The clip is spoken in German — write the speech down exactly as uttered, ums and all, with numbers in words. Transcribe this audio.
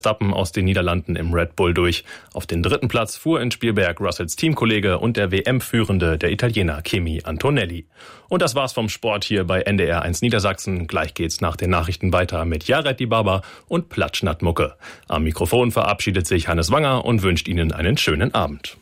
Verstappen aus den Niederlanden im Red Bull durch. Auf den dritten Platz fuhr in Spielberg Russells Teamkollege und der W M-Führende, der Italiener Kimi Antonelli. Und das war's vom Sport hier bei N D R eins Niedersachsen. Gleich geht's nach den Nachrichten weiter mit Jared Dibaba und Platschnattmucke. Am Mikrofon verabschiedet sich Hannes Wanger und wünscht Ihnen einen schönen Abend.